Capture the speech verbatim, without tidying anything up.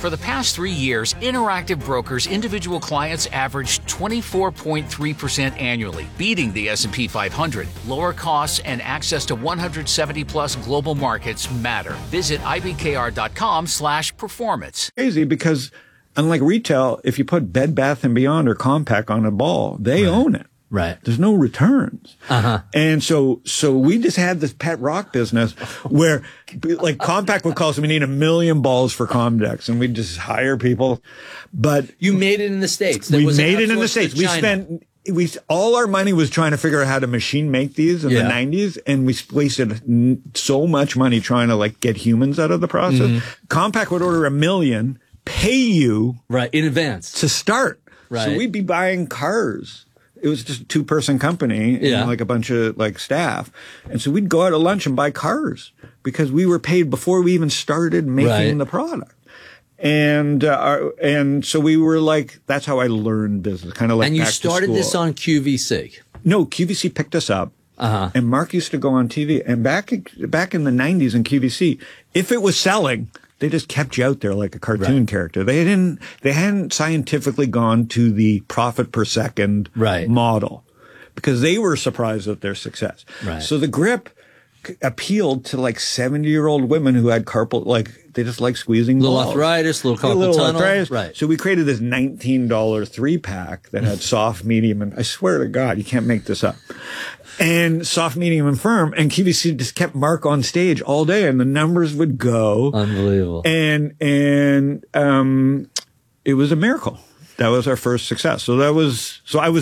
For the past three years, Interactive Brokers individual clients averaged twenty-four point three percent annually, beating the S and P five hundred. Lower costs and access to one hundred seventy plus global markets matter. Visit I B K R dot com slash performance. Crazy because unlike retail, if you put Bed Bath and Beyond or Compaq on a ball, they right. own it. Right. There's no returns. Uh-huh. And so, so we just had this pet rock business where like Compaq would call us, we need a million balls for Comdex, and we'd just hire people. But you made it in the States. There we was made it in the States. We spent, we, all our money was trying to figure out how to machine make these in yeah. the nineties. And we wasted so much money trying to like get humans out of the process. Mm-hmm. Compaq would order a million, pay you. Right. In advance. To start. Right. So we'd be buying cars. It was just a two-person company and yeah. like a bunch of like staff. And so we'd go out to lunch and buy cars because we were paid before we even started making right. the product. And, uh, our, and so we were like, that's how I learned business, kind of like And you back started to this on Q V C. No, Q V C picked us up. Uh-huh. And Mark used to go on T V. And back, back in the nineties in Q V C, if it was selling, they just kept you out there like a cartoon right. character. They didn't, they hadn't scientifically gone to the profit per second right. model because they were surprised at their success. Right. So the grip appealed to like seventy year old women who had carpal, like they just like squeezing little balls. arthritis, little carpal little tunnel. Arthritis. Right. So we created this nineteen dollar three pack that had soft, medium, and I swear to God, you can't make this up. And soft, medium, and firm. And Q V C just kept Mark on stage all day, and the numbers would go. Unbelievable. And and um, it was a miracle. That was our first success. So that was so I was.